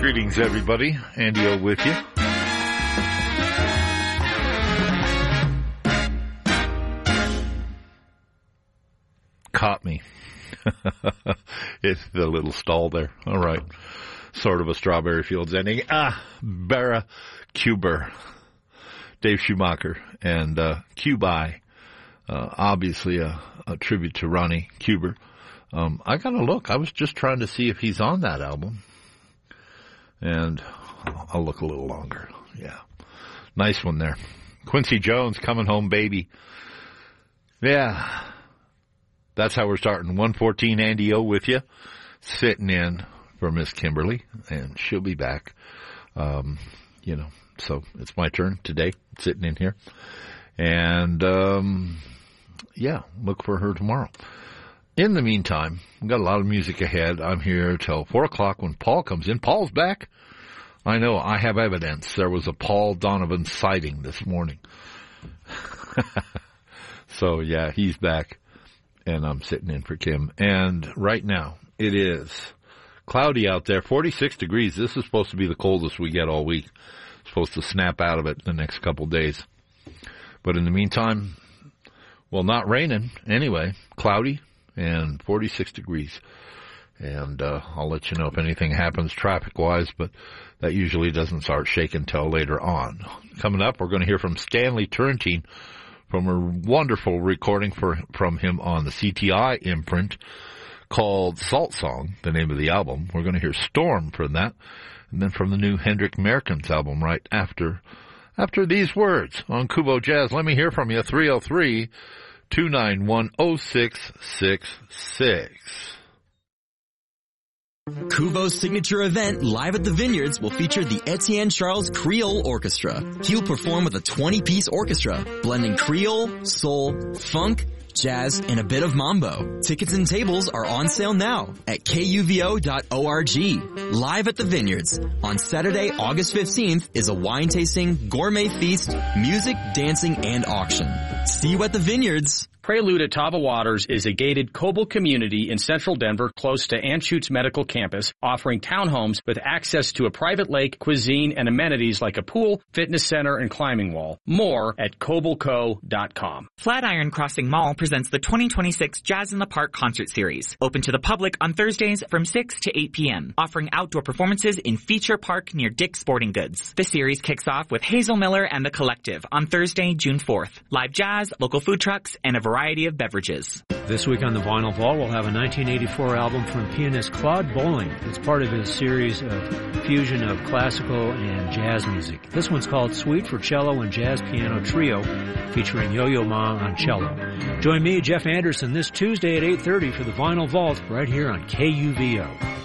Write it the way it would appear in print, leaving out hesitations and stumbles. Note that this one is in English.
Greetings, everybody. Andy O with you. Caught me. It's the little stall there. All right. Sort of a Strawberry Fields ending. Barra Cuber. Dave Schumacher and Cubi. Obviously a tribute to Ronnie Cuber. I got to look. I was just trying to see if he's on that album. And I'll look a little longer. Yeah. Nice one there. Quincy Jones, Coming Home Baby. Yeah. That's how we're starting. 114 Andy O with you. Sitting in for Miss Kimberly. And she'll be back. So it's my turn today. Sitting in here. And, look for her tomorrow. In the meantime, we've got a lot of music ahead. I'm here till 4 o'clock when Paul comes in. Paul's back. I know, I have evidence. There was a Paul Donovan sighting this morning. So, yeah, he's back, and I'm sitting in for Kim. And right now, it is cloudy out there, 46 degrees. This is supposed to be the coldest we get all week. Supposed to snap out of it the next couple days. But in the meantime, well, not raining anyway, cloudy. And 46 degrees. And I'll let you know if anything happens traffic-wise, but that usually doesn't start shaking till later on. Coming up, we're going to hear from Stanley Turrentine from a wonderful recording from him on the CTI imprint called Salt Song, the name of the album. We're going to hear Storm from that, and then from the new Hendrik Merkens album right after these words on Kubo Jazz. Let me hear from you, 303-291-0666. Kubo's signature event, Live at the Vineyards, will feature the Etienne Charles Creole Orchestra. He'll perform with a 20-piece orchestra, blending Creole, soul, funk, jazz, and a bit of mambo. Tickets and tables are on sale now at kuvo.org. Live at the Vineyards on Saturday, August 15th is a wine tasting, gourmet feast, music, dancing, and auction. See you at the Vineyards. Prelude at Tava Waters is a gated Coble community in central Denver close to Anschutz Medical Campus, offering townhomes with access to a private lake, cuisine, and amenities like a pool, fitness center, and climbing wall. More at cobleco.com. Flatiron Crossing Mall presents the 2026 Jazz in the Park concert series, open to the public on Thursdays from 6 to 8 p.m., offering outdoor performances in Feature Park near Dick's Sporting Goods. The series kicks off with Hazel Miller and the Collective on Thursday, June 4th. Live jazz, local food trucks, and a variety of beverages. This week on the Vinyl Vault, we'll have a 1984 album from pianist Claude Bolling. It's part of his series of fusion of classical and jazz music. This one's called Suite for Cello and Jazz Piano Trio, featuring Yo-Yo Ma on cello. Join me, Jeff Anderson, this Tuesday at 8:30 for the Vinyl Vault right here on KUVO.